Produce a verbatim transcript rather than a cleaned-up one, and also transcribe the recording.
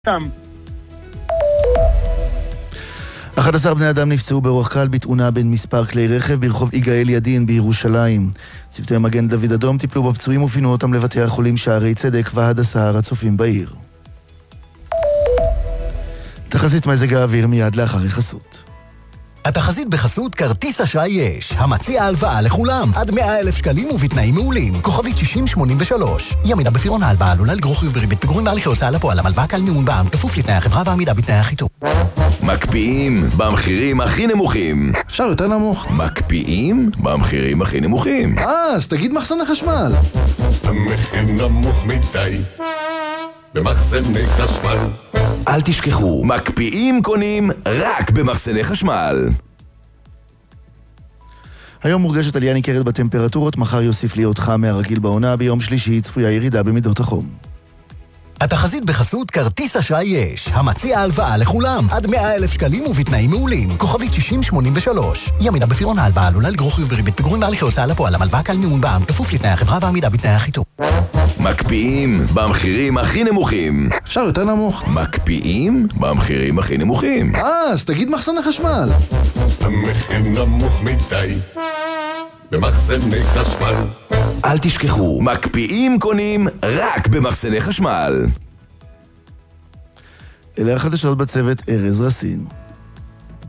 תם. אחד עשר בני אדם נפצעו באורח קל בתאונה בין מספר כלי רכב ברחוב יגאל ידין בירושלים. צוותי מגן דוד אדום טיפלו בפצועים ופינו אותם לבתי החולים שערי צדק והדסה הר הצופים בעיר. תחזית מזג האוויר מיד לאחר החסות. התחזית בחסות כרטיס אשראי יש, המציע הלוואה לכולם, עד מאה אלף שקלים ובתנאים מעולים. כוכבית שישים שמונים ושלוש. ימידה בפירעון ההלוואה עלולה לגרור חיוב בריבית פיגורים בהליכי הוצאה לפועל. המלוואה קל מימון בע"מ, כפוף לתנאי החברה ועמידה בתנאי החיתום. מקפיאים במחירים הכי נמוכים. אפשר יותר נמוך. מקפיאים במחירים הכי נמוכים. אה, אז תגיד מחסני חשמל. המחיר נמוך מדי במחסני חשמל. אל תשכחו, מקפיאים קונים רק במחסני חשמל. היום מורגשת עלייה ניכרת בטמפרטורות, מחר יוסיף להיות חם מהרגיל בעונה, ביום שלישי צפויה ירידה במידות החום. התחזית בחסות כרטיס אשראי יש, המציע הלוואה לכולם, עד מאה אלף שקלים ובתנאים מעולים. כוכבית שישים שמונים ושלוש. ימידה בפירעון ההלוואה עלולה לגרור חיוב בריבית פיגורים בהליכי הוצאה לפועל. המלוואה קל מימון בע"מ, כפוף לתנאי החברה ועמידה בתנאי החיתום. מקפיאים במחירים הכי נמוכים. אפשר יותר נמוך. מקפיאים במחירים הכי נמוכים. אה, אז תגיד מחסני חשמל. המחיר נמוך מדי במחסני חשמל. אל תשכחו, מקפיאים קונים רק במחסני חשמל. אלה החדשות בצוות ארז רסין.